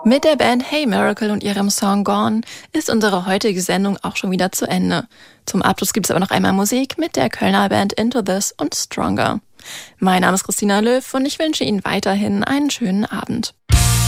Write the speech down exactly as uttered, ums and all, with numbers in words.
Mit der Band Hey Miracle und ihrem Song Gone ist unsere heutige Sendung auch schon wieder zu Ende. Zum Abschluss gibt es aber noch einmal Musik mit der Kölner Band Into This und Stronger. Mein Name ist Christina Löw und ich wünsche Ihnen weiterhin einen schönen Abend.